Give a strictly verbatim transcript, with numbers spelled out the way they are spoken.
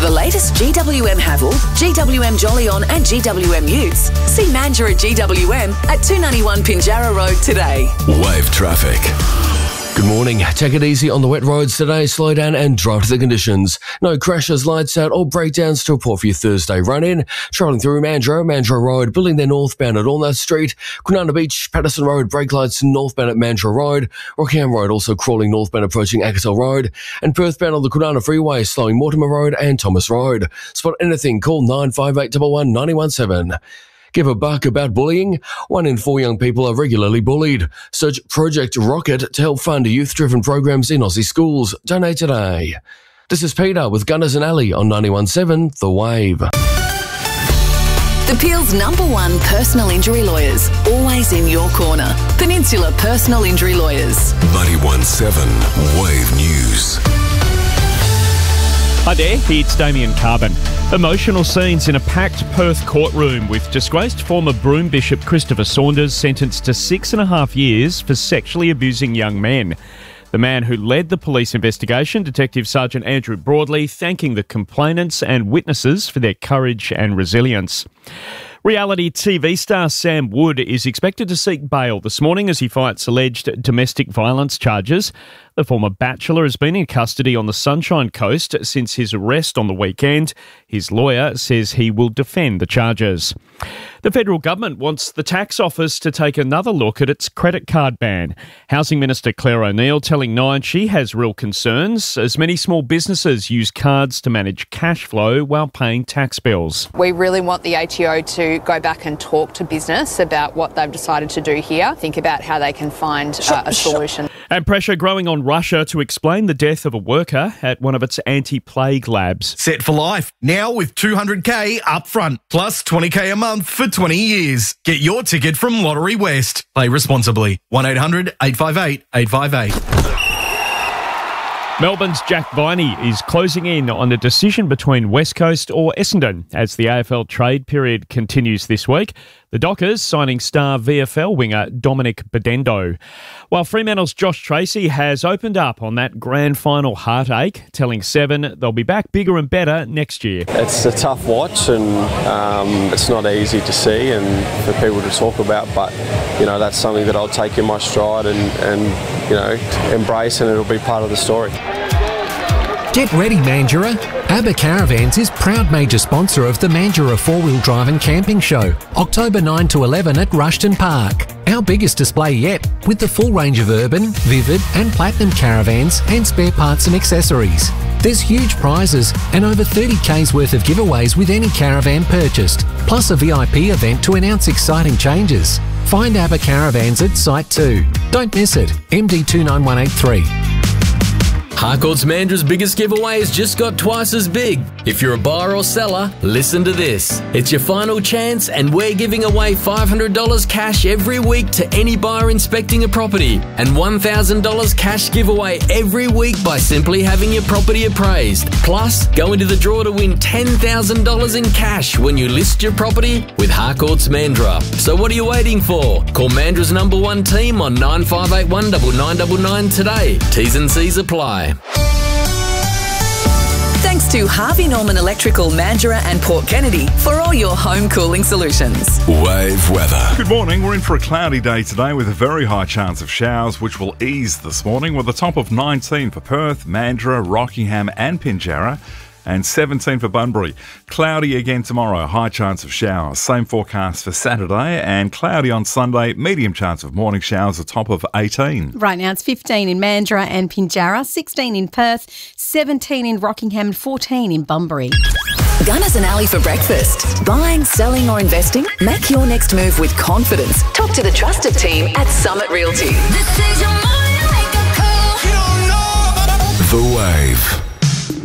the latest G W M Haval, G W M Jolyon and G W M Utes, see Mandurah G W M at two ninety-one Pinjarra Road today. Wave traffic. Good morning. Take it easy on the wet roads today. Slow down and drive to the conditions. No crashes, lights out or breakdowns to report for your Thursday run-in. Travelling through Mandurah, Mandurah Road, building their northbound at Allnutt Street. Kwinana Beach, Patterson Road, brake lights northbound at Mandurah Road. Rockingham Road also crawling northbound approaching Akatel Road. And Perthbound on the Kwinana Freeway, slowing Mortimer Road and Thomas Road. Spot anything, call nine five eight one one, nine one seven. Give a buck about bullying. One in four young people are regularly bullied. Search Project Rocket to help fund youth-driven programs in Aussie schools. Donate today. This is Peter with Gunners and Alley on ninety-one point seven The Wave. The Peel's number one personal injury lawyers, always in your corner. Peninsula Personal Injury Lawyers. ninety-one point seven Wave News. Hi there, it's Damien Carbon. Emotional scenes in a packed Perth courtroom with disgraced former Broome Bishop Christopher Saunders sentenced to six and a half years for sexually abusing young men. The man who led the police investigation, Detective Sergeant Andrew Broadley, thanking the complainants and witnesses for their courage and resilience. Reality T V star Sam Wood is expected to seek bail this morning as he fights alleged domestic violence charges. The former Bachelor has been in custody on the Sunshine Coast since his arrest on the weekend. His lawyer says he will defend the charges. The federal government wants the tax office to take another look at its credit card ban. Housing Minister Claire O'Neill telling Nine she has real concerns as many small businesses use cards to manage cash flow while paying tax bills. We really want the A T O to go back and talk to business about what they've decided to do here. Think about how they can find uh, a solution. And pressure growing on Russia to explain the death of a worker at one of its anti-plague labs. Set for life, now with two hundred K up front, plus twenty K a month for twenty years. Get your ticket from Lottery West. Play responsibly. one eight hundred eight five eight eight five eight. Melbourne's Jack Viney is closing in on a decision between West Coast or Essendon as the A F L trade period continues this week. The Dockers signing star V F L winger Dominic Bedendo. While Fremantle's Josh Tracy has opened up on that grand final heartache, telling Seven they'll be back bigger and better next year. It's a tough watch and um, it's not easy to see and for people to talk about, but you know that's something that I'll take in my stride and, and you know embrace, and it'll be part of the story. Get ready, Mandurah. ABBA Caravans is proud major sponsor of the Mandurah four-wheel drive and camping show, October ninth to eleven at Rushton Park. Our biggest display yet, with the full range of urban, vivid and platinum caravans and spare parts and accessories. There's huge prizes and over thirty K's worth of giveaways with any caravan purchased, plus a V I P event to announce exciting changes. Find ABBA Caravans at Site two. Don't miss it. M D two nine one eight three. Harcourt's Mandurah's biggest giveaway has just got twice as big. If you're a buyer or seller, listen to this. It's your final chance and we're giving away five hundred dollars cash every week to any buyer inspecting a property and one thousand dollars cash giveaway every week by simply having your property appraised. Plus, go into the draw to win ten thousand dollars in cash when you list your property with Harcourt's Mandurah. So what are you waiting for? Call Mandurah's number one team on nine five eight one nine nine nine nine today. T's and C's apply. Thanks to Harvey Norman Electrical, Mandurah and Port Kennedy for all your home cooling solutions. Wave weather. Good morning. We're in for a cloudy day today with a very high chance of showers, which will ease this morning with a top of nineteen for Perth, Mandurah, Rockingham and Pinjarra, and seventeen for Bunbury. Cloudy again tomorrow, high chance of showers. Same forecast for Saturday, and cloudy on Sunday, medium chance of morning showers, a top of eighteen. Right now it's fifteen in Mandurah and Pinjarra, sixteen in Perth, seventeen in Rockingham and fourteen in Bunbury. Gunners and Alley for breakfast. Buying, selling or investing? Make your next move with confidence. Talk to the trusted team at Summit Realty. The Wave.